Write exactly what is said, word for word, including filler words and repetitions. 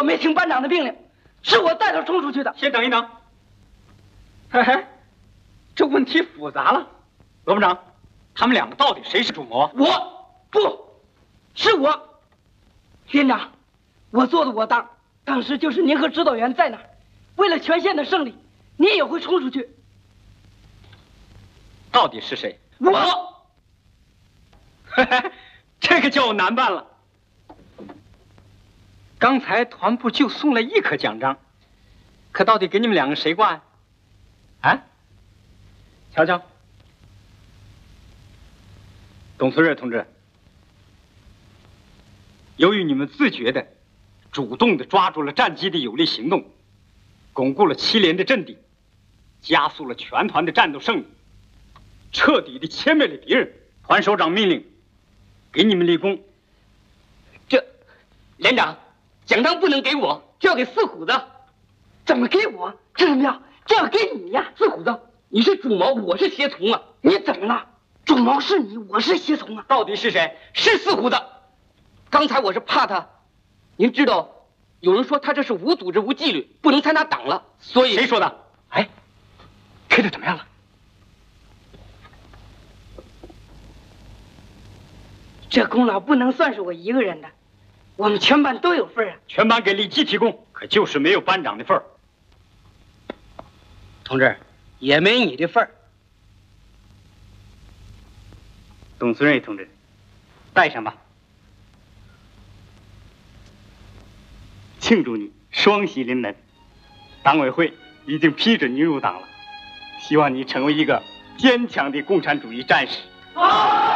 我没听班长的命令，是我带头冲出去的。 先等一等。嘿嘿，这问题复杂了。罗班长，他们两个到底谁是主谋？ 我不是我。连长，我做的我当。当时就是您和指导员在那儿，为了全县的胜利，您也会冲出去。 到底是谁？ 我。 嘿嘿，这个就难办了。刚才团部就送了一颗奖章，可到底给你们两个谁挂呀？啊？瞧瞧，董存瑞同志，由于你们自觉的、主动的抓住了战机的有力行动，巩固了七连的阵地，加速了全团的战斗胜利，彻底的歼灭了敌人。团首长命令，给你们立功。 这，连长。奖章不能给我，这要给四虎子。怎么给我？这怎么样？这要给你呀，四虎子。你是主谋，我是协从啊。你怎么了？主谋是你，我是协从啊。 到底是谁？ 是四虎子。刚才我是怕他，您知道，有人说他这是无组织无纪律，不能参加党了，所以。 谁说的？哎，开的怎么样了？ 这功劳不能算是我一个人的。我们全班都有份啊！ 全班给李基提供，可就是没有班长的份儿。 同志，也没你的份儿。 董存瑞同志，带上吧，庆祝你双喜临门。党委会已经批准你入党了，希望你成为一个坚强的共产主义战士。